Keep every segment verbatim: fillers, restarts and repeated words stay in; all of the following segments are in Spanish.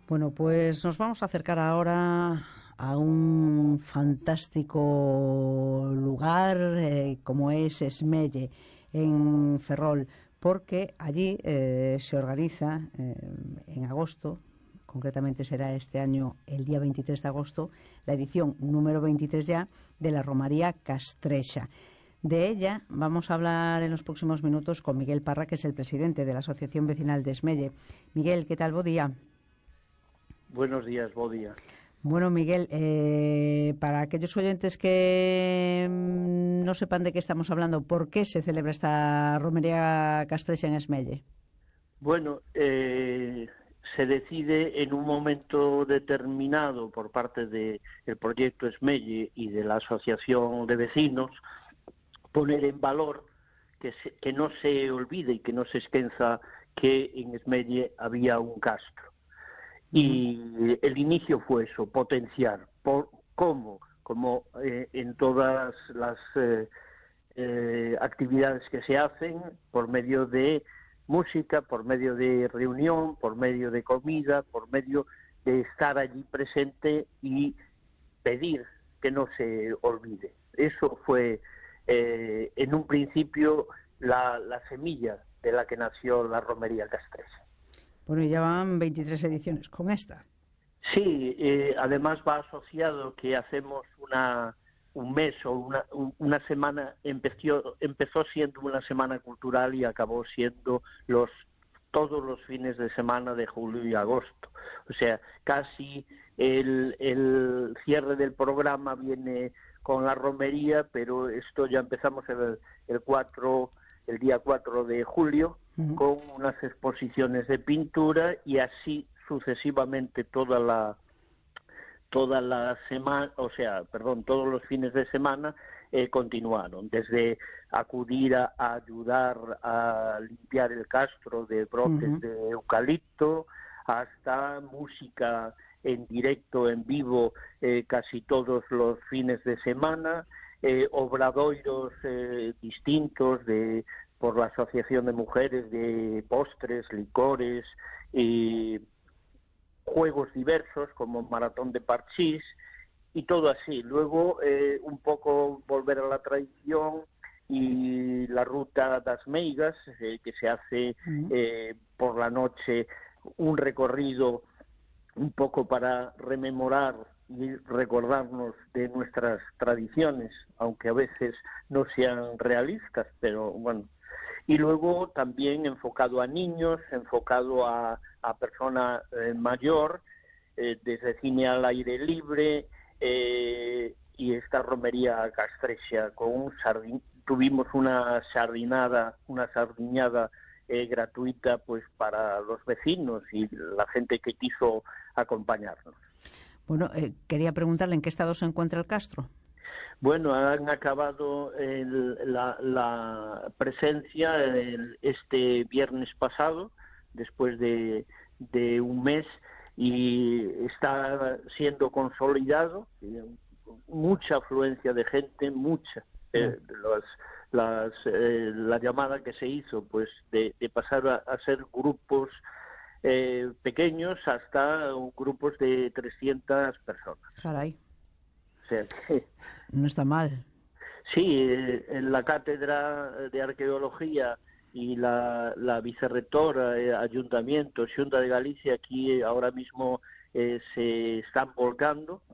Bueno, pues nos vamos a acercar ahora a un fantástico lugar eh, como es Esmelle, en Ferrol, porque allí eh, se organiza eh, en agosto, concretamente será este año el día veintitrés de agosto, la edición número veintitrés ya de la Romería Castrexa. De ella vamos a hablar en los próximos minutos con Miguel Parra, que es el presidente de la Asociación Vecinal de Esmelle. Miguel, ¿qué tal? Bo día. Buenos días, bo día. Bueno, Miguel, eh, para aquellos oyentes que mmm, no sepan de qué estamos hablando, ¿por qué se celebra esta Romería Castrexa en Esmelle? Bueno, eh, se decide en un momento determinado por parte del proyecto Esmelle y de la Asociación de Vecinos poner en valor que, se, que no se olvide y que no se esquenza que en Esmelle había un castro. Y el inicio fue eso, potenciar. Por, ¿Cómo? Como eh, en todas las eh, eh, actividades que se hacen, por medio de música, por medio de reunión, por medio de comida, por medio de estar allí presente y pedir que no se olvide. Eso fue eh, en un principio la, la semilla de la que nació la Romería Castrexa. Bueno, ya van veintitrés ediciones con esta. Sí, eh, además va asociado que hacemos una un mes o una, una semana, empezó, empezó siendo una semana cultural y acabó siendo los todos los fines de semana de julio y agosto. O sea, casi el, el cierre del programa viene con la romería, pero esto ya empezamos el, el cuatro, el día cuatro de julio, uh-huh, con unas exposiciones de pintura y así sucesivamente toda la toda la semana, o sea, perdón, todos los fines de semana eh, continuaron, desde acudir a, a ayudar a limpiar el castro de brotes uh-huh. de eucalipto, hasta música en directo, en vivo, eh, casi todos los fines de semana, eh, obradoiros eh, distintos de por la Asociación de Mujeres de postres, licores y juegos diversos como maratón de parchís y todo así. Luego eh, un poco volver a la tradición y la ruta das Meigas, eh, que se hace eh, por la noche, un recorrido un poco para rememorar y recordarnos de nuestras tradiciones, aunque a veces no sean realistas, pero bueno. Y luego también enfocado a niños, enfocado a, a persona eh, mayor, eh, desde cine al aire libre, eh, y esta romería castrexa con un sardin, tuvimos una sardinada, una sardiñada eh, gratuita pues para los vecinos y la gente que quiso acompañarnos. Bueno, eh, quería preguntarle en qué estado se encuentra el castro. Bueno, han acabado el, la, la presencia el, este viernes pasado, después de, de un mes, y está siendo consolidado, mucha afluencia de gente, mucha. Eh, las, las, eh, la llamada que se hizo, pues, de, de pasar a, a ser grupos eh, pequeños hasta grupos de trescientas personas. Caray. O sea que no está mal. Sí, en la cátedra de arqueología y la, la vicerrectora, eh, Ayuntamiento, Xunta de Galicia, aquí ahora mismo eh, se están volcando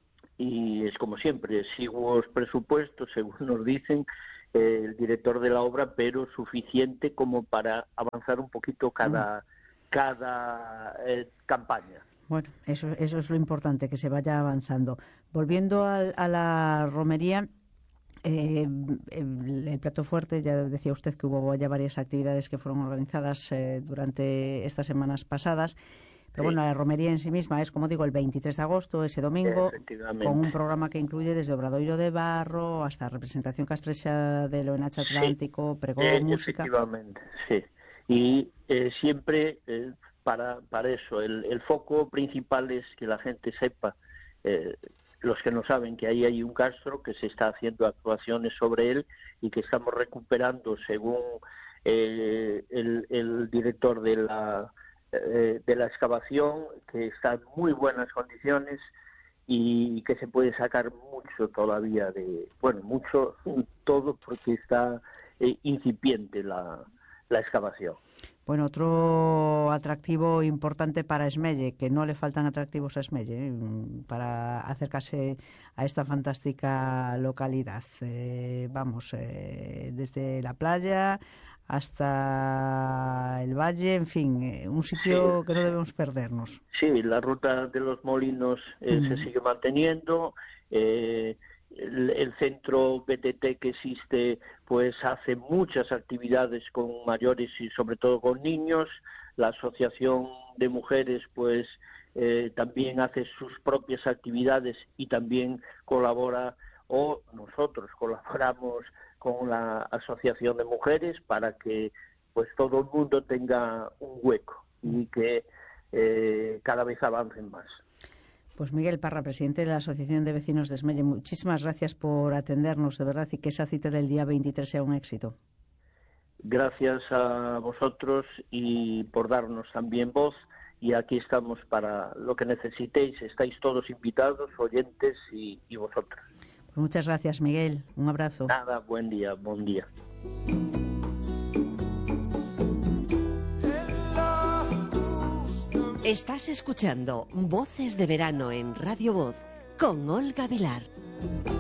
y es como siempre, sigo los presupuestos, según nos dicen eh, el director de la obra, pero suficiente como para avanzar un poquito cada, mm. cada eh, campaña. Bueno, eso, eso es lo importante, que se vaya avanzando. Volviendo a, a la romería, eh, el, el plato fuerte, ya decía usted que hubo ya varias actividades que fueron organizadas eh, durante estas semanas pasadas, pero sí. Bueno, la romería en sí misma es, como digo, el veintitrés de agosto, ese domingo, con un programa que incluye desde obradoiro de barro hasta representación castrexa de lo en H Atlántico, sí. pregón, eh, música. Efectivamente, sí. Y eh, siempre... Eh, Para, para eso, el, el foco principal es que la gente sepa, eh, los que no saben, que ahí hay un castro, que se está haciendo actuaciones sobre él y que estamos recuperando, según eh, el, el director de la eh, de la excavación, que está en muy buenas condiciones y que se puede sacar mucho todavía de, bueno, mucho todo porque está eh, incipiente la, la excavación. Bueno, otro atractivo importante para Esmelle, que no le faltan atractivos a Esmelle, ¿eh? Para acercarse a esta fantástica localidad. Eh, vamos, eh, desde la playa hasta el valle, en fin, eh, un sitio sí, que no debemos perdernos. Sí, la ruta de los molinos eh, mm. se sigue manteniendo. Eh, el, el centro B T T que existe pues hace muchas actividades con mayores y sobre todo con niños. La asociación de mujeres pues eh, también hace sus propias actividades y también colabora, o nosotros colaboramos con la asociación de mujeres para que pues todo el mundo tenga un hueco y que eh, cada vez avancen más. Pues Miguel Parra, presidente de la Asociación de Vecinos de Esmelle, muchísimas gracias por atendernos, de verdad, y que esa cita del día veintitrés sea un éxito. Gracias a vosotros y por darnos también voz, y aquí estamos para lo que necesitéis. Estáis todos invitados, oyentes y, y vosotros. Pues muchas gracias, Miguel. Un abrazo. Nada, buen día, buen día. Estás escuchando Voces de Verano en Radio Voz con Olga Vilar.